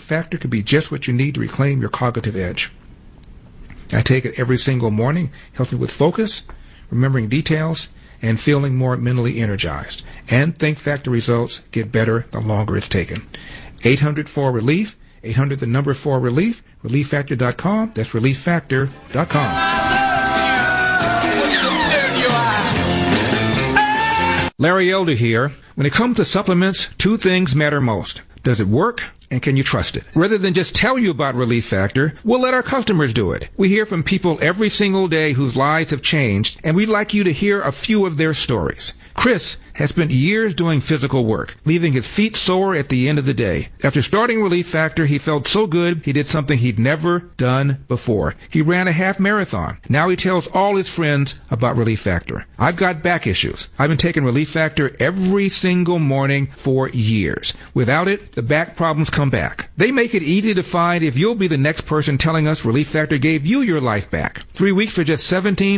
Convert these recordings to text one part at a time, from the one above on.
Factor could be just what you need to reclaim your cognitive edge. I take it every single morning, helps me with focus, remembering details, and feeling more mentally energized. And Think Factor results get better the longer it's taken. 800-4-RELIEF, 800 the number 4-RELIEF, ReliefFactor.com. That's ReliefFactor.com. Larry Elder here. When it comes to supplements, two things matter most. Does it work? And can you trust it? Rather than just tell you about Relief Factor, we'll let our customers do it. We hear from people every single day whose lives have changed, and we'd like you to hear a few of their stories. Chris has spent years doing physical work, leaving his feet sore at the end of the day. After starting Relief Factor, he felt so good he did something he'd never done before. He ran a half marathon. Now he tells all his friends about Relief Factor. I've got back issues. I've been taking Relief Factor every single morning for years. Without it, the back problems come back. They make it easy to find if you'll be the next person telling us Relief Factor gave you your life back. 3 weeks for just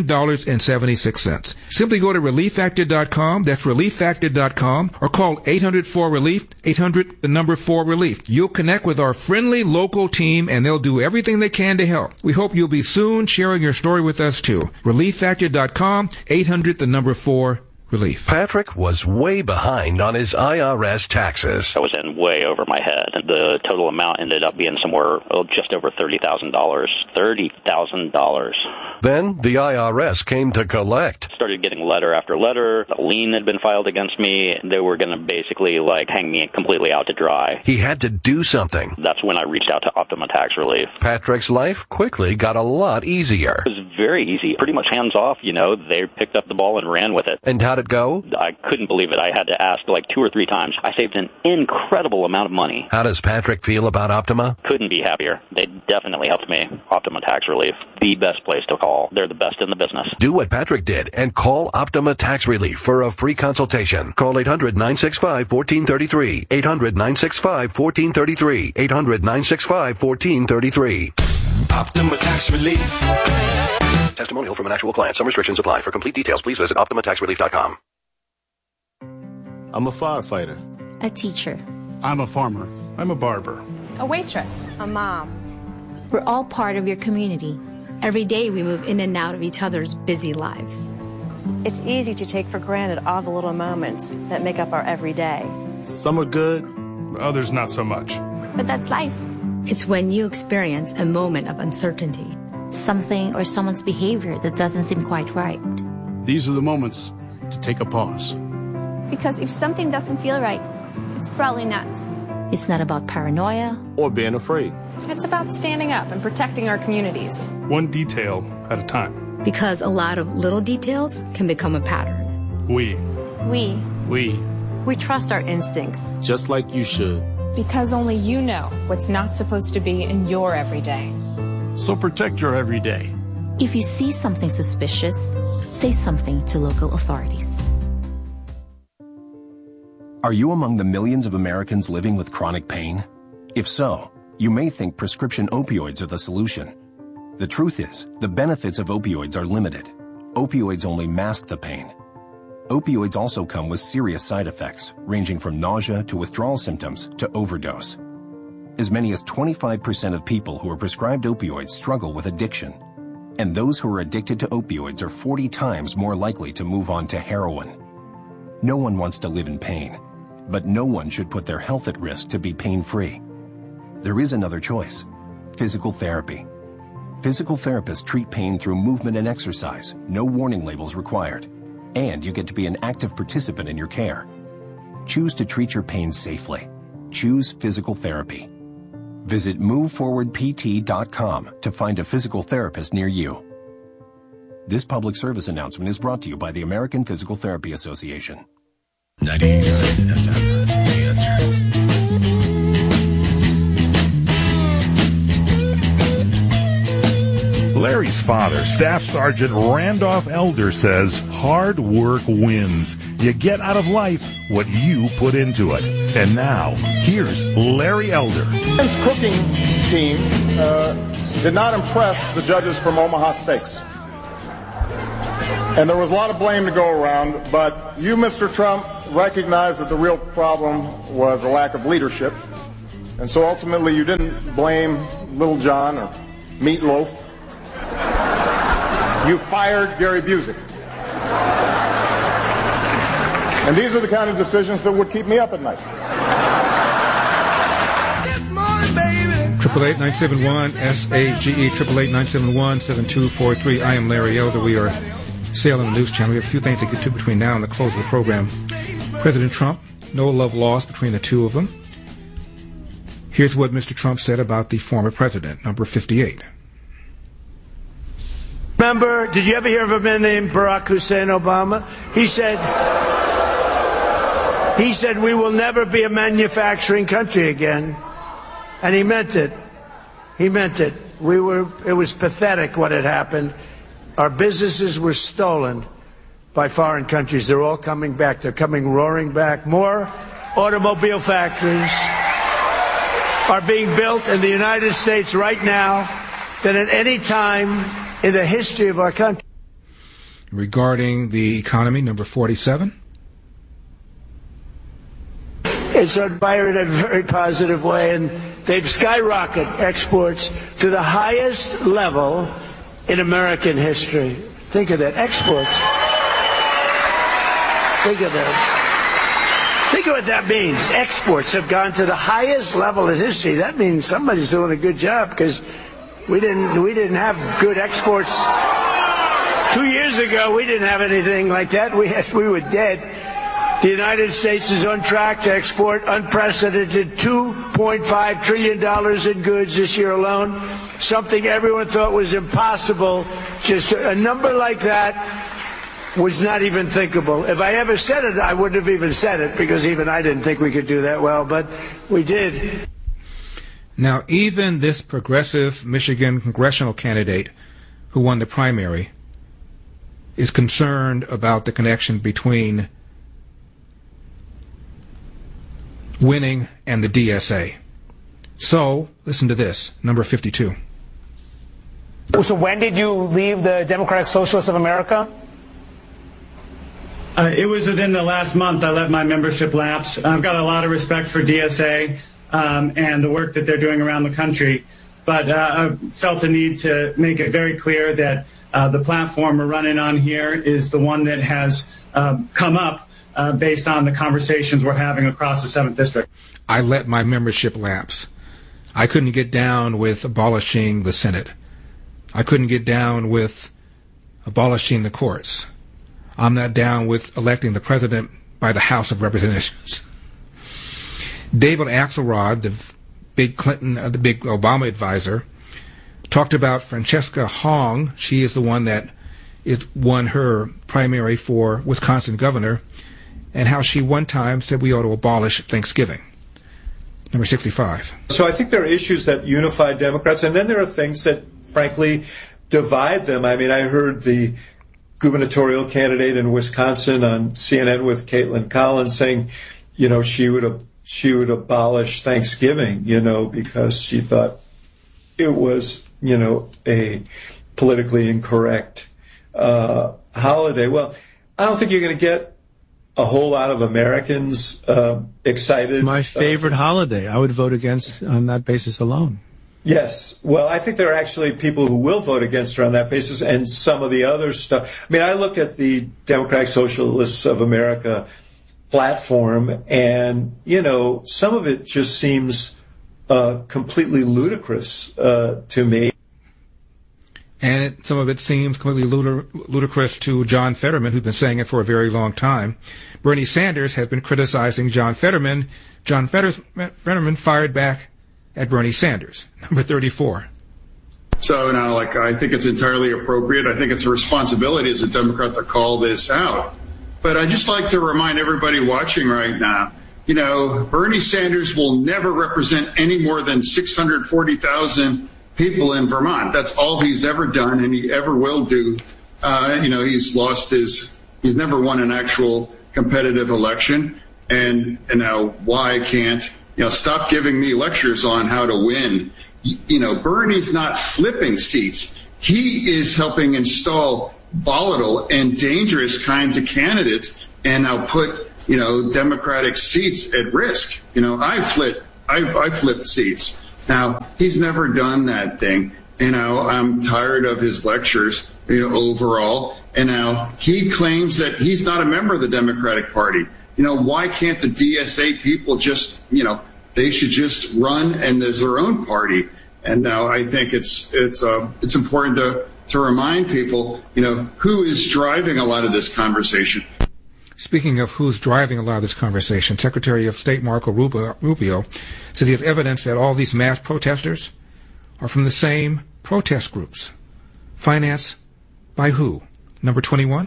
$17.76. Simply go to ReliefFactor.com. That's ReliefFactor.com, or call 800-4-RELIEF, 800 the number 4-RELIEF. You'll connect with our friendly local team, and they'll do everything they can to help. We hope you'll be soon sharing your story with us too. ReliefFactor.com, 800 the number 4-RELIEF. Patrick was way behind on his IRS taxes. I was in way over my head. The total amount ended up being somewhere just over $30,000. $30,000. Then the IRS came to collect. Started getting letter after letter. A lien had been filed against me. They were going to basically hang me completely out to dry. He had to do something. That's when I reached out to Optima Tax Relief. Patrick's life quickly got a lot easier. It was very easy. Pretty much hands off, They picked up the ball and ran with it. And how'd it go? I couldn't believe it. I had to ask 2 or 3 times. I saved an incredible amount of money. How does Patrick feel about Optima? Couldn't be happier. They definitely helped me. Optima Tax Relief. The best place to call. They're the best in the business. Do what Patrick did and call Optima Tax Relief for a free consultation. Call 800-965-1433. 800-965-1433. 800-965-1433. Optima Tax Relief. Testimonial from an actual client. Some restrictions apply. For complete details, please visit OptimaTaxRelief.com. I'm a firefighter. A teacher. I'm a farmer. I'm a barber. A waitress. A mom. We're all part of your community. Every day we move in and out of each other's busy lives. It's easy to take for granted all the little moments that make up our everyday. Some are good, others not so much. But that's life. It's when you experience a moment of uncertainty. Something or someone's behavior that doesn't seem quite right. These are the moments to take a pause. Because if something doesn't feel right, it's probably not. It's not about paranoia or being afraid. It's about standing up and protecting our communities. One detail at a time. Because a lot of little details can become a pattern. We trust our instincts. Just like you should. Because only you know what's not supposed to be in your everyday. So protect your everyday. If you see something suspicious, say something to local authorities. Are you among the millions of Americans living with chronic pain? If so, you may think prescription opioids are the solution. The truth is, the benefits of opioids are limited. Opioids only mask the pain. Opioids also come with serious side effects, ranging from nausea to withdrawal symptoms to overdose. As many as 25% of people who are prescribed opioids struggle with addiction. And those who are addicted to opioids are 40 times more likely to move on to heroin. No one wants to live in pain, but no one should put their health at risk to be pain-free. There is another choice: physical therapy. Physical therapists treat pain through movement and exercise, no warning labels required, and you get to be an active participant in your care. Choose to treat your pain safely. Choose physical therapy. Visit moveforwardpt.com to find a physical therapist near you. This public service announcement is brought to you by the American Physical Therapy Association. 99 FM, The Answer. Larry's father, Staff Sergeant Randolph Elder, says hard work wins. You get out of life what you put into it. And now, here's Larry Elder. His cooking team did not impress the judges from Omaha Steaks. And there was a lot of blame to go around, but you, Mr. Trump, recognized that the real problem was a lack of leadership. And so ultimately you didn't blame Little John or Meatloaf. You fired Gary Busey. And these are the kind of decisions that would keep me up at night. 888-971-SAGE, 888-971-7243. I am Larry Elder. We are sailing the news channel. We have a few things to get to between now and the close of the program. President Trump, no love lost between the two of them. Here's what Mr. Trump said about the former president, number 58. Remember, did you ever hear of a man named Barack Hussein Obama? He said, we will never be a manufacturing country again. And he meant it. He meant it. It was pathetic what had happened. Our businesses were stolen by foreign countries. They're all coming back. They're coming roaring back. More automobile factories are being built in the United States right now than at any time in the history of our country. Regarding the economy, number 47. It's inspired in a very positive way, and they've skyrocketed exports to the highest level in American history. Think of that, exports. Think of that. Think of what that means. Exports have gone to the highest level in history. That means somebody's doing a good job, because we didn't have good exports. 2 years ago, we didn't have anything like that. We were dead. The United States is on track to export unprecedented $2.5 trillion in goods this year alone, something everyone thought was impossible. Just a number like that was not even thinkable. If I ever said it, I wouldn't have even said it, because even I didn't think we could do that well, but we did. Now, even this progressive Michigan congressional candidate who won the primary is concerned about the connection between winning and the DSA. So, listen to this, number 52. So when did you leave the Democratic Socialists of America? It was within the last month I let my membership lapse. I've got a lot of respect for DSA and the work that they're doing around the country, but I felt a need to make it very clear that the platform we're running on here is the one that has come up based on the conversations we're having across the 7th District. I let my membership lapse. I couldn't get down with abolishing the Senate. I couldn't get down with abolishing the courts. I'm not down with electing the president by the House of Representatives. David Axelrod, the big Obama advisor, talked about Francesca Hong. She is the one that won her primary for Wisconsin governor, and how she one time said we ought to abolish Thanksgiving. Number 65. So I think there are issues that unify Democrats, and then there are things that, frankly, divide them. I mean, I heard the gubernatorial candidate in Wisconsin on CNN with Caitlin Collins saying, she would abolish Thanksgiving, because she thought it was, a politically incorrect holiday. Well, I don't think you're going to get a whole lot of Americans excited. It's my favorite holiday. I would vote against on that basis alone. Yes. Well, I think there are actually people who will vote against her on that basis, and some of the other stuff. I mean, I look at the Democratic Socialists of America platform, and, some of it just seems completely ludicrous to me. And some of it seems completely ludicrous to John Fetterman, who's been saying it for a very long time. Bernie Sanders has been criticizing John Fetterman. John Fetterman fired back at Bernie Sanders. Number 34. So now, I think it's entirely appropriate. I think it's a responsibility as a Democrat to call this out. But I'd just like to remind everybody watching right now, Bernie Sanders will never represent any more than 640,000 people in Vermont. That's all he's ever done, and he ever will do. He's never won an actual competitive election. And now why can't, stop giving me lectures on how to win. Bernie's not flipping seats. He is helping install volatile and dangerous kinds of candidates and now put, Democratic seats at risk. I flipped seats. Now, he's never done that thing. I'm tired of his lectures, overall. And now he claims that he's not a member of the Democratic Party. Why can't the DSA people just, they should just run and there's their own party. And now I think it's important to remind people, who is driving a lot of this conversation. Speaking of who's driving a lot of this conversation, Secretary of State Marco Rubio says he has evidence that all these mass protesters are from the same protest groups. Financed by who? Number 21?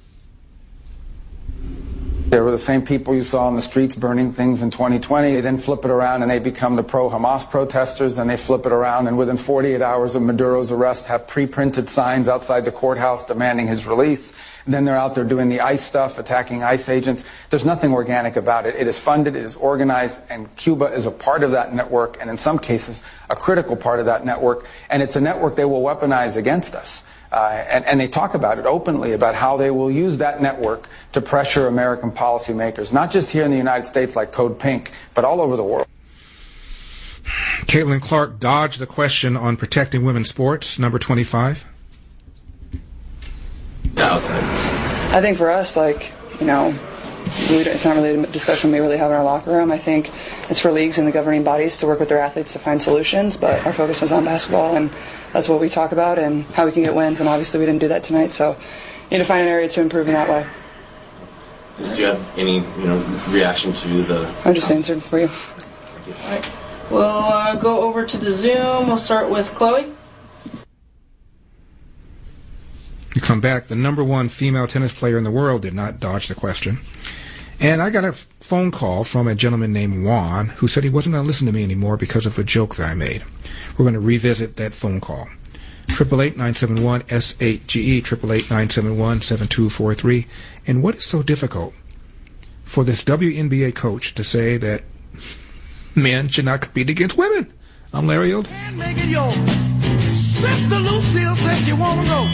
They were the same people you saw on the streets burning things in 2020. They then flip it around and they become the pro-Hamas protesters, and they flip it around and within 48 hours of Maduro's arrest have pre-printed signs outside the courthouse demanding his release. And then they're out there doing the ICE stuff, attacking ICE agents. There's nothing organic about it. It is funded, it is organized, and Cuba is a part of that network, and in some cases, a critical part of that network. And it's a network they will weaponize against us. And they talk about it openly, about how they will use that network to pressure American policymakers, not just here in the United States like Code Pink, but all over the world. Caitlin Clark dodged the question on protecting women's sports. Number 25. I think for us, it's not really a discussion we really have in our locker room. I think it's for leagues and the governing bodies to work with their athletes to find solutions, but our focus is on basketball, and that's what we talk about and how we can get wins, and obviously we didn't do that tonight, so we need to find an area to improve in that way. Do you have any, reaction to the... I just answered for you. All right. We'll go over to the Zoom. We'll start with Chloe. You come back, the number one female tennis player in the world did not dodge the question. And I got a phone call from a gentleman named Juan who said he wasn't going to listen to me anymore because of a joke that I made. We're going to revisit that phone call. 888-971-SHGE, 888-971-7243. And what is so difficult for this WNBA coach to say that men should not compete against women? I'm Larry Elder. Sister Lucille says you want to go.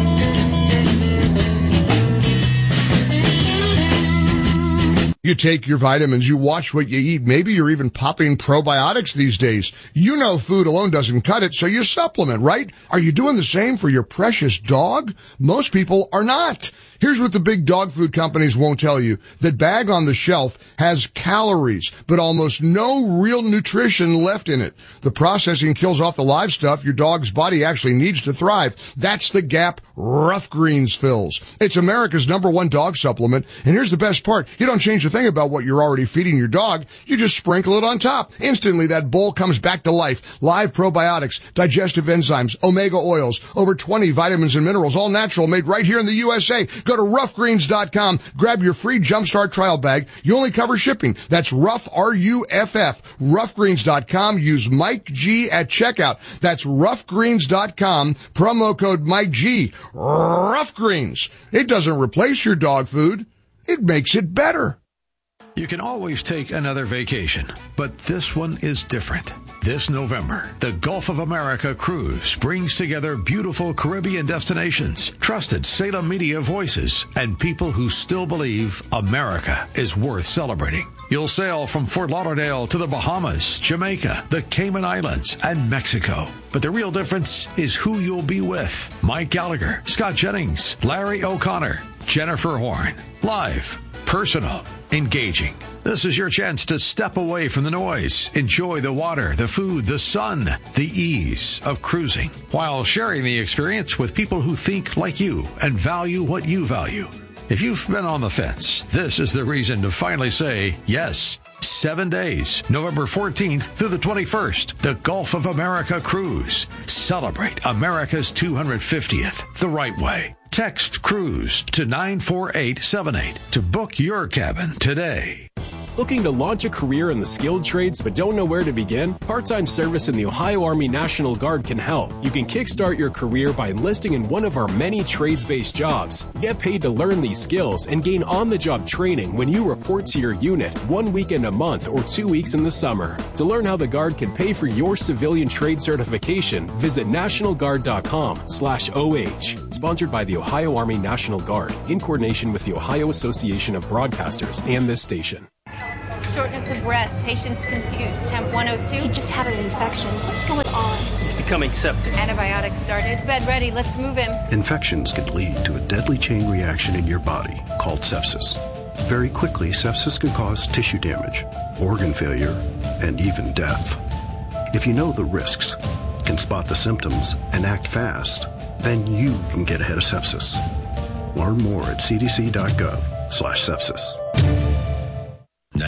You take your vitamins, you watch what you eat. Maybe you're even popping probiotics these days. You know food alone doesn't cut it, so you supplement, right? Are you doing the same for your precious dog? Most people are not. Here's what the big dog food companies won't tell you. That bag on the shelf has calories, but almost no real nutrition left in it. The processing kills off the live stuff your dog's body actually needs to thrive. That's the gap Rough Greens fills. It's America's #1 dog supplement, and here's the best part. You don't change a thing about what you're already feeding your dog. You just sprinkle it on top. Instantly, that bowl comes back to life. Live probiotics, digestive enzymes, omega oils, over 20 vitamins and minerals, all natural, made right here in the USA. Go to roughgreens.com. Grab your free Jumpstart trial bag. You only cover shipping. That's Rough, R-U-F-F. Roughgreens.com. Use Mike G at checkout. That's roughgreens.com. Promo code Mike G. Rough Greens. It doesn't replace your dog food. It makes it better. You can always take another vacation, but this one is different. This November, the Gulf of America Cruise brings together beautiful Caribbean destinations, trusted Salem media voices, and people who still believe America is worth celebrating. You'll sail from Fort Lauderdale to the Bahamas, Jamaica, the Cayman Islands, and Mexico. But the real difference is who you'll be with. Mike Gallagher, Scott Jennings, Larry O'Connor, Jennifer Horn. Live, personal, engaging. This is your chance to step away from the noise, enjoy the water, the food, the sun, the ease of cruising, while sharing the experience with people who think like you and value what you value. If you've been on the fence, this is the reason to finally say yes. 7 days, November 14th through the 21st, the Gulf of America Cruise. Celebrate America's 250th the right way. Text CRUISE to 94878 to book your cabin today. Looking to launch a career in the skilled trades but don't know where to begin? Part-time service in the Ohio Army National Guard can help. You can kickstart your career by enlisting in one of our many trades-based jobs. Get paid to learn these skills and gain on-the-job training when you report to your unit 1 weekend a month or 2 weeks in the summer. To learn how the Guard can pay for your civilian trade certification, visit nationalguard.com/OH. Sponsored by the Ohio Army National Guard in coordination with the Ohio Association of Broadcasters and this station. shortness of breath, patient's confused, temp 102. He just had an infection. What's going on? He's becoming septic. Antibiotics started. Bed ready, let's move him. Infections can lead to a deadly chain reaction in your body called sepsis. Very quickly, sepsis can cause tissue damage, organ failure, and even death. If you know the risks, can spot the symptoms, and act fast, then you can get ahead of sepsis. Learn more at cdc.gov/sepsis.